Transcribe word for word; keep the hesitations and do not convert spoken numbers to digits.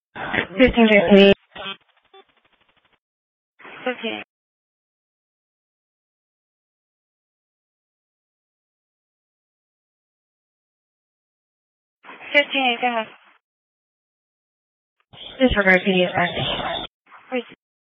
fifteen fifteen. fifteen. fifteen, go ahead. Disregard P D S.